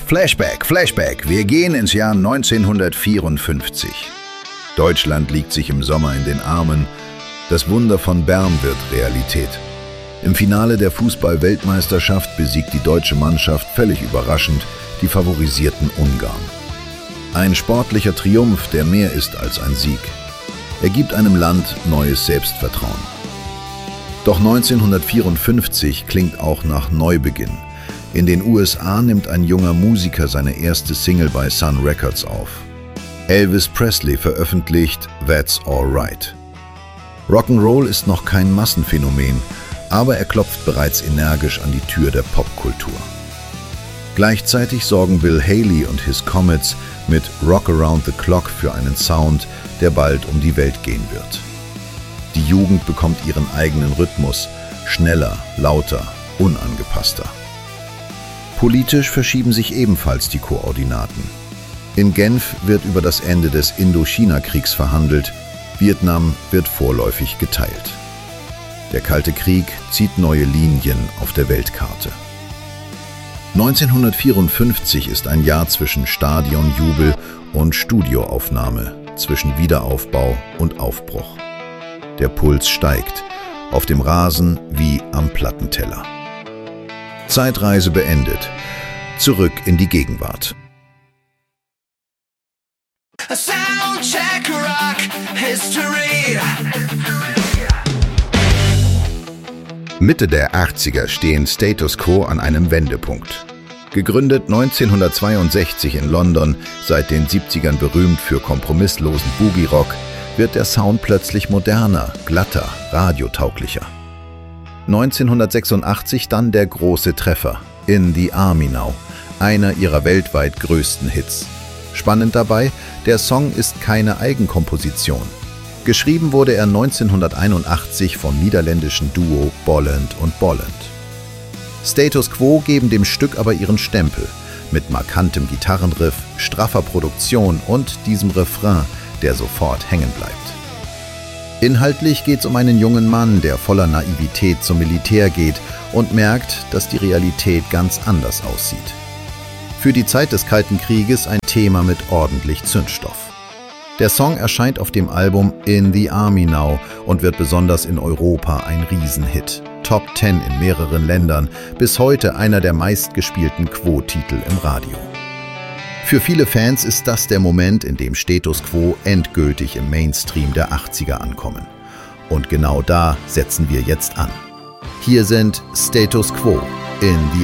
Flashback. Wir gehen ins Jahr 1954. Deutschland liegt sich im Sommer in den Armen. Das Wunder von Bern wird Realität. Im Finale der Fußball-Weltmeisterschaft besiegt die deutsche Mannschaft völlig überraschend die favorisierten Ungarn. Ein sportlicher Triumph, der mehr ist als ein Sieg. Er gibt einem Land neues Selbstvertrauen. Doch 1954 klingt auch nach Neubeginn. In den USA nimmt ein junger Musiker seine erste Single bei Sun Records auf. Elvis Presley veröffentlicht That's Alright. Rock'n'Roll ist noch kein Massenphänomen, aber er klopft bereits energisch an die Tür der Popkultur. Gleichzeitig sorgen Bill Haley und His Comets mit Rock Around the Clock für einen Sound, der bald um die Welt gehen wird. Die Jugend bekommt ihren eigenen Rhythmus, schneller, lauter, unangepasster. Politisch verschieben sich ebenfalls die Koordinaten. In Genf wird über das Ende des Indochina-Kriegs verhandelt, Vietnam wird vorläufig geteilt. Der Kalte Krieg zieht neue Linien auf der Weltkarte. 1954 ist ein Jahr zwischen Stadionjubel und Studioaufnahme, zwischen Wiederaufbau und Aufbruch. Der Puls steigt, auf dem Rasen wie am Plattenteller. Zeitreise beendet. Zurück in die Gegenwart. Soundcheck Rock History. Mitte der 80er stehen Status Quo an einem Wendepunkt. Gegründet 1962 in London, seit den 70ern berühmt für kompromisslosen Boogie-Rock, wird der Sound plötzlich moderner, glatter, radiotauglicher. 1986 dann der große Treffer, In the Army Now, einer ihrer weltweit größten Hits. Spannend dabei, der Song ist keine Eigenkomposition. Geschrieben wurde er 1981 vom niederländischen Duo Bolland und Bolland. Status Quo geben dem Stück aber ihren Stempel, mit markantem Gitarrenriff, straffer Produktion und diesem Refrain, der sofort hängen bleibt. Inhaltlich geht es um einen jungen Mann, der voller Naivität zum Militär geht und merkt, dass die Realität ganz anders aussieht. Für die Zeit des Kalten Krieges ein Thema mit ordentlich Zündstoff. Der Song erscheint auf dem Album In the Army Now und wird besonders in Europa ein Riesenhit. Top 10 in mehreren Ländern, bis heute einer der meistgespielten Quo-Titel im Radio. Für viele Fans ist das der Moment, in dem Status Quo endgültig im Mainstream der 80er ankommen. Und genau da setzen wir jetzt an. Hier sind Status Quo in the